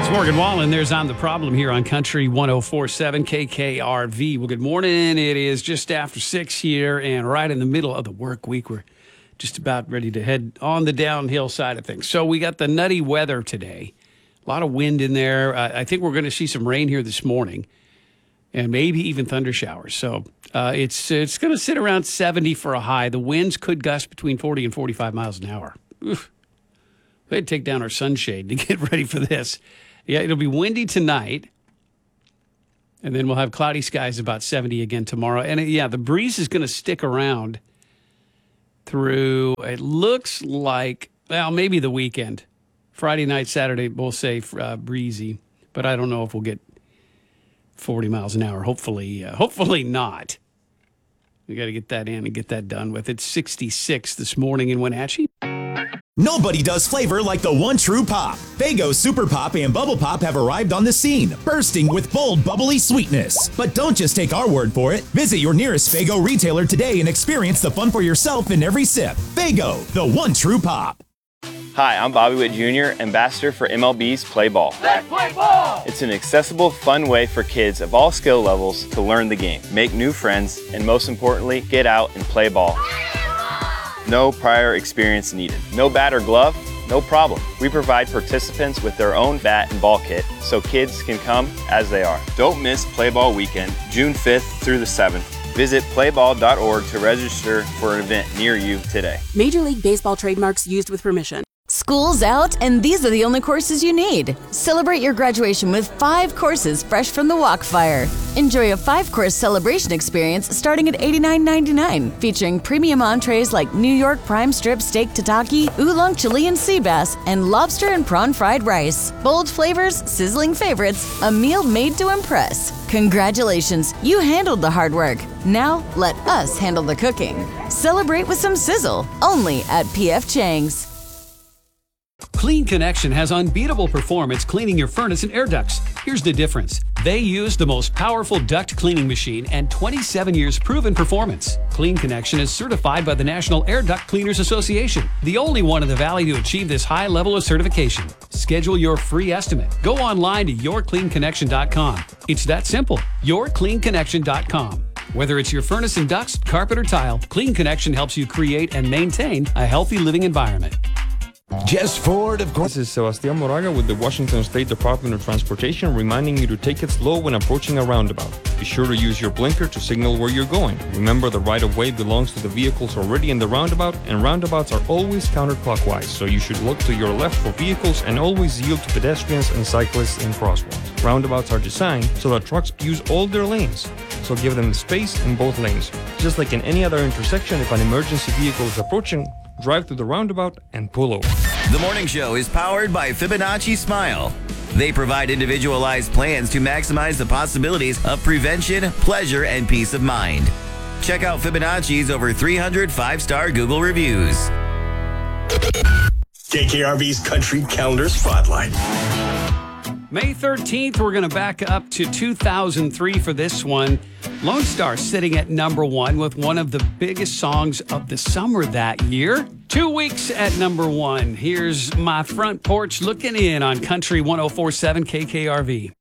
Morgan Wallen. There's I'm the Problem here on Country 104.7 KKRV. Well, good morning. It is just after 6 here and right in the middle of the work week. We're just about ready to head on the downhill side of things. So we got the nutty weather today. A lot of wind in there. I think we're going to see some rain here this morning and maybe even thunder showers. So it's going to sit around 70 for a high. The winds could gust between 40 and 45 miles an hour. Oof. We had to take down our sunshade to get ready for this. Yeah, it'll be windy tonight, and then we'll have cloudy skies about 70 again tomorrow. And, the breeze is going to stick around through, it looks like, well, maybe the weekend. Friday night, Saturday, we'll say breezy, but I don't know if we'll get 40 miles an hour. Hopefully not. We got to get that in and get that done with. It's 66 this morning in Wenatchee. Nobody does flavor like the one true pop. Faygo Super Pop and Bubble Pop have arrived on the scene, bursting with bold, bubbly sweetness. But don't just take our word for it. Visit your nearest Faygo retailer today and experience the fun for yourself in every sip. Faygo, the one true pop. Hi, I'm Bobby Witt Jr., ambassador for MLB's Play Ball. Let's play ball! It's an accessible, fun way for kids of all skill levels to learn the game, make new friends, and most importantly, get out and play ball. No prior experience needed. No bat or glove? No problem. We provide participants with their own bat and ball kit so kids can come as they are. Don't miss Play Ball Weekend, June 5th through the 7th. Visit playball.org to register for an event near you today. Major League Baseball trademarks used with permission. School's out, and these are the only courses you need. Celebrate your graduation with 5 courses fresh from the Walkfire. Enjoy a 5-course celebration experience starting at $89.99, featuring premium entrees like New York prime strip steak tataki, oolong Chilean sea bass, and lobster and prawn fried rice. Bold flavors, sizzling favorites, a meal made to impress. Congratulations, you handled the hard work. Now, let us handle the cooking. Celebrate with some sizzle, only at P.F. Chang's. Clean Connection has unbeatable performance cleaning your furnace and air ducts. Here's the difference. They use the most powerful duct cleaning machine and 27 years proven performance. Clean Connection is certified by the National Air Duct Cleaners Association, the only one in the Valley to achieve this high level of certification. Schedule your free estimate. Go online to yourcleanconnection.com. It's that simple. yourcleanconnection.com. Whether it's your furnace and ducts, carpet, or tile, Clean Connection helps you create and maintain a healthy living environment. Jess Ford, of course. This is Sebastian Moraga with the Washington State Department of Transportation, reminding you to take it slow when approaching a roundabout. Be sure to use your blinker to signal where you're going. Remember, the right-of-way belongs to the vehicles already in the roundabout, and roundabouts are always counterclockwise, so you should look to your left for vehicles and always yield to pedestrians and cyclists in crosswalks. Roundabouts are designed so that trucks use all their lanes, so give them space in both lanes. Just like in any other intersection, if an emergency vehicle is approaching, drive to the roundabout and pull over. The morning show is powered by Fibonacci Smile. They provide individualized plans to maximize the possibilities of prevention, pleasure, and peace of mind. Check out Fibonacci's over 300 5-star Google reviews. KKRV's Country Calendar Spotlight. May 13th, we're going to back up to 2003 for this one. Lone Star sitting at number 1 with one of the biggest songs of the summer that year. 2 weeks at number 1. Here's My Front Porch Looking In on Country 104.7 KKRV.